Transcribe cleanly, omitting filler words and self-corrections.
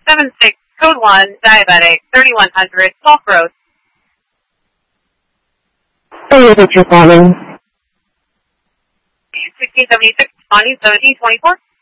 76, code 1, diabetic, 3100, Gulf Road. Who is it you're calling? 1676, responding 1724.